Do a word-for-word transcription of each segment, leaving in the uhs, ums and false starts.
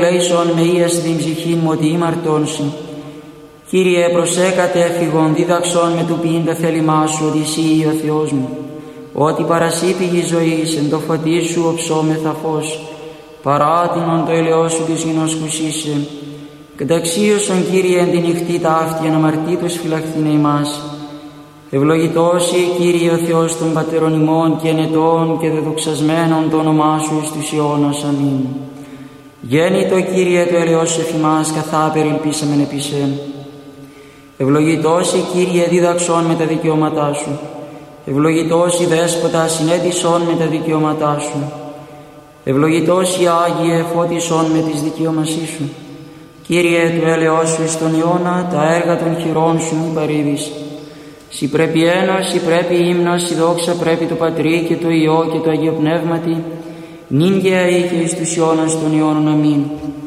Λέησον με ίας την ψυχήν μου ότι ήμαρτώνσι. Κύριε, προσέκατε έφυγον, δίδαξον με του ποιήντα θέλημά σου, ότι εσύ ο Θεός μου. Ότι παρασύ πηγή ζωής, εν το φωτί σου οψόμεθα φως, παράτηνον το ελαιός σου της γινώσκουσίσε. Καταξίωσον, Κύριε, εν τη νυχτή ταύτη, εν αμαρτήτως φυλαχθήνε ημάς. Ευλογητός η Κύριε ο Θεός των πατέρων ημών και ενετών και δεδοξασμένων το όνομά σου εις τους αιώνας. Αμήν. Γέννητο, Κύριε, το ελαιός σου εφημάς, καθά περιλπίσαμεν επί σε. Ευλογητός η Κύριε, δίδαξον με τα δικαιώματά σου. Ευλογητός η Δέσποτα, συνέτησον με τα δικαιώματά σου. Ευλογητός η Άγιε, φώτισον με τις δικαιώμασή σου. Κύριε, το έλεος σου εις τον αιώνα, τα έργα των χειρών σου μη παρήδεις. Συ πρέπει ένας, συ πρέπει ύμνος, συ δόξα πρέπει το Πατρί και το Υιό και το Αγίο Πνεύματι, νυν και αεί και εις τους αιώνας των αιώνων. Αμήν.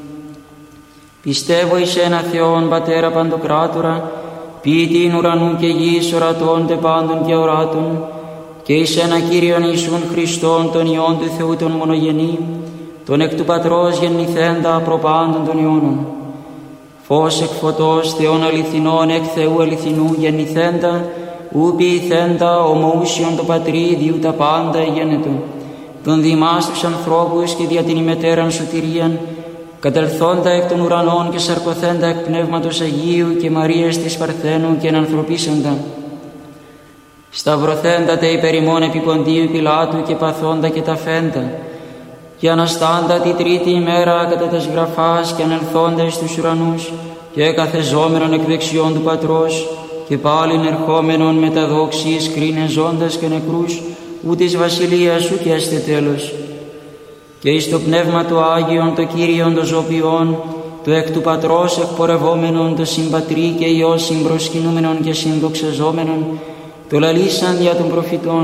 Πιστεύω εις ένα Θεόν Πατέρα Παντοκράτορα, ποιητήν ουρανού και γης, ορατών τε πάντων και οράτων, και εις ένα Κύριον Ιησούν Χριστόν, τον Υιόν του Θεού τον μονογενή, τον εκ του Πατρός γεννηθέντα προπάντων των αιώνων. Φως εκ φωτός, Θεόν αληθινών, εκ Θεού αληθινού γεννηθέντα, ου ποιηθέντα, ομοούσιον το Πατρί, διού τα πάντα εγένετο. Τον διημάς τους ανθρώπους και δια την ημετέραν σωτηρίαν, κατελθόντα εκ των ουρανών και σαρκωθέντα εκ Πνεύματος Αγίου και Μαρίας της Παρθένου και ενανθρωπίσαντα. Σταυρωθέντα τε υπερ ημών επί Ποντίου Πιλάτου και παθόντα και ταφέντα, και αναστάντα τη τρίτη ημέρα κατά τας γραφάς και ανελθόντα εις τους ουρανούς και καθεζόμενον εκ δεξιών του Πατρός και πάλιν ερχόμενον με τα δόξης κρίνε ζώντας και νεκρούς, ου της βασιλείας σου και έστε τέλος. Και εις το Πνεύμα του Άγιον το Κύριον το ζωπιών, το εκ του Πατρός εκπορευόμενον, το συμπατρί και Υιός συμπροσκυνούμενον και συνδοξαζόμενον, το λαλήσαν δια των προφητών